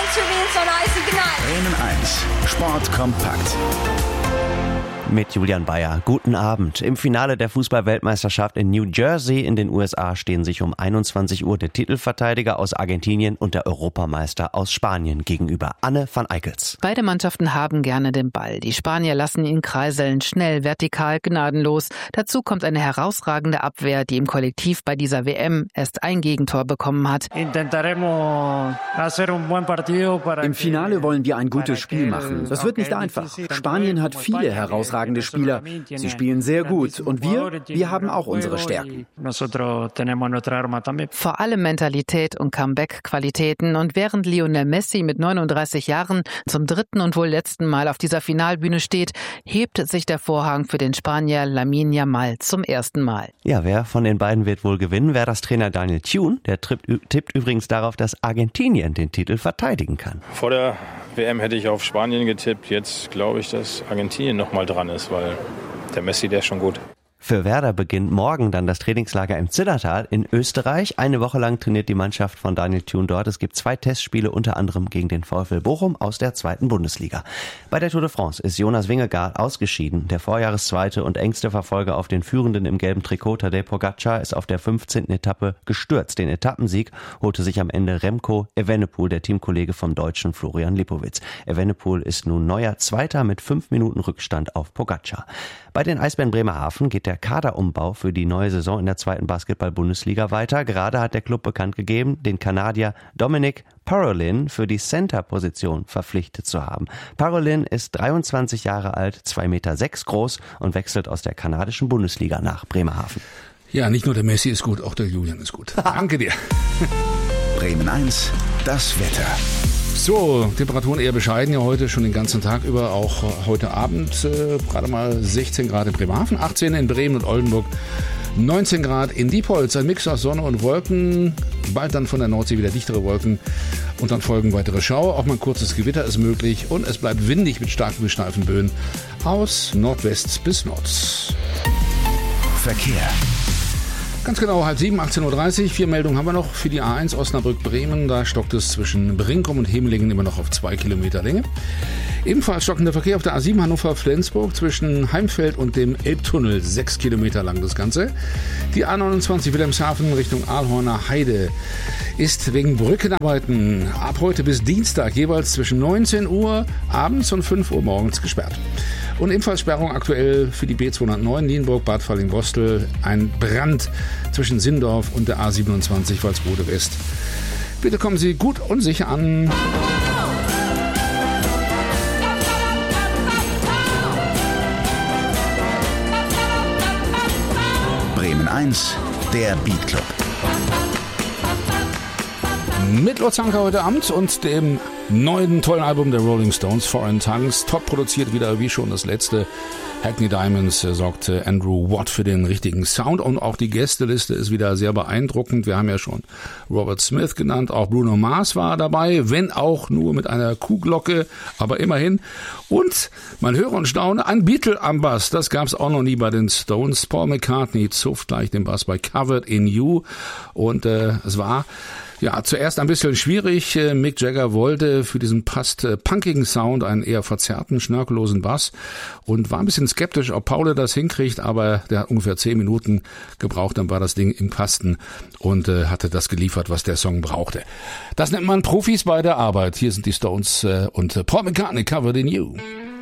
intervenes on ice ignite. Bremen 1, Sport kompakt. Mit Julian Bayer. Guten Abend. Im Finale der Fußball-Weltmeisterschaft in New Jersey in den USA stehen sich um 21 Uhr der Titelverteidiger aus Argentinien und der Europameister aus Spanien gegenüber. Anne van Eickels. Beide Mannschaften haben gerne den Ball. Die Spanier lassen ihn kreiseln, schnell, vertikal, gnadenlos. Dazu kommt eine herausragende Abwehr, die im Kollektiv bei dieser WM erst ein Gegentor bekommen hat. Im Finale wollen wir ein gutes Spiel machen. Das wird nicht einfach. Spanien hat viele herausragende Spieler. Sie spielen sehr gut. Und wir haben auch unsere Stärken. Vor allem Mentalität und Comeback-Qualitäten. Und während Lionel Messi mit 39 Jahren zum dritten und wohl letzten Mal auf dieser Finalbühne steht, hebt sich der Vorhang für den Spanier Lamine Yamal zum ersten Mal. Ja, wer von den beiden wird wohl gewinnen? Wer das Trainer Daniel Thune? Der tippt übrigens darauf, dass Argentinien den Titel verteidigen kann. Vor der WM hätte ich auf Spanien getippt. Jetzt glaube ich, dass Argentinien noch mal dran ist, weil der Messi, der ist schon gut. Für Werder beginnt morgen dann das Trainingslager im Zillertal in Österreich. Eine Woche lang trainiert die Mannschaft von Daniel Thune dort. Es gibt 2 Testspiele, unter anderem gegen den VfL Bochum aus der 2. Bundesliga. Bei der Tour de France ist Jonas Vingegaard ausgeschieden. Der Vorjahreszweite und engste Verfolger auf den Führenden im gelben Trikot, Tadej Pogačar, ist auf der 15. Etappe gestürzt. Den Etappensieg holte sich am Ende Remco Evenepoel, der Teamkollege vom Deutschen Florian Lipowitz. Evenepoel ist nun neuer Zweiter mit 5 Minuten Rückstand auf Pogačar. Bei den Eisbären Bremerhaven geht der Kaderumbau für die neue Saison in der 2. Basketball-Bundesliga weiter. Gerade hat der Club bekannt gegeben, den Kanadier Dominic Parolin für die Center-Position verpflichtet zu haben. Parolin ist 23 Jahre alt, 2,6 Meter groß und wechselt aus der kanadischen Bundesliga nach Bremerhaven. Ja, nicht nur der Messi ist gut, auch der Julian ist gut. Danke dir. Bremen 1, das Wetter. So, Temperaturen eher bescheiden ja heute, schon den ganzen Tag über, auch heute Abend gerade mal 16 Grad in Bremerhaven, 18 in Bremen und Oldenburg, 19 Grad in Diepholz, ein Mix aus Sonne und Wolken, bald dann von der Nordsee wieder dichtere Wolken und dann folgen weitere Schauer, auch mal ein kurzes Gewitter ist möglich und es bleibt windig mit starken bis steifen Böen aus Nordwest bis Nord. Verkehr. Ganz genau, 6:30, 18.30 Uhr. 4 Meldungen haben wir noch für die A1 Osnabrück-Bremen. Da stockt es zwischen Brinkum und Hemelingen immer noch auf 2 Kilometer Länge. Ebenfalls stockender Verkehr auf der A7 Hannover-Flensburg zwischen Heimfeld und dem Elbtunnel. 6 Kilometer lang das Ganze. Die A29 Wilhelmshaven Richtung Aalhorner Heide ist wegen Brückenarbeiten ab heute bis Dienstag jeweils zwischen 19 Uhr abends und 5 Uhr morgens gesperrt. Und ebenfalls Sperrung aktuell für die B209 Nienburg-Bad Falling-Bostel. Ein Brand zwischen Sindorf und der A27 Walsrode West. Bitte kommen Sie gut und sicher an. Bremen 1, der Beat Club. Mit Lutz Anker heute Abend und dem neuen tollen Album der Rolling Stones, Foreign Tongues. Top produziert wieder wie schon das letzte. Hackney Diamonds sorgte Andrew Watt für den richtigen Sound und auch die Gästeliste ist wieder sehr beeindruckend. Wir haben ja schon Robert Smith genannt, auch Bruno Mars war dabei, wenn auch nur mit einer Kuhglocke, aber immerhin. Und man höre und staune, ein Beatle am Bass, das gab's auch noch nie bei den Stones. Paul McCartney zupft gleich den Bass bei Covered in You und es war ja, zuerst ein bisschen schwierig. Mick Jagger wollte für diesen punkigen Sound einen eher verzerrten, schnörkellosen Bass und war ein bisschen skeptisch, ob Paul das hinkriegt, aber der hat ungefähr 10 Minuten gebraucht, dann war das Ding im Kasten und hatte das geliefert, was der Song brauchte. Das nennt man Profis bei der Arbeit. Hier sind die Stones und Paul McCartney, Covered in You.